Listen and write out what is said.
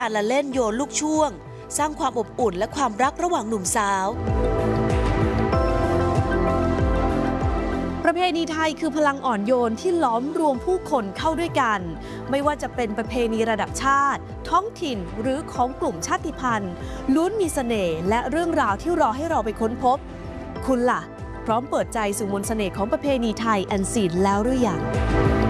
การละเล่นโยนลูกช่วงสร้างความอบอุ่นและความรักระหว่างหนุ่มสาวประเพณีไทยคือพลังอ่อนโยนที่ล้อมรวมผู้คนเข้าด้วยกันไม่ว่าจะเป็นประเพณีระดับชาติท้องถิ่นหรือของกลุ่มชาติพันธุ์ล้วนมีเสน่ห์และเรื่องราวที่รอให้เราไปค้นพบคุณล่ะพร้อมเปิดใจสู่มนต์เสน่ห์ของประเพณีไทยอันซีนแล้วหรือยัง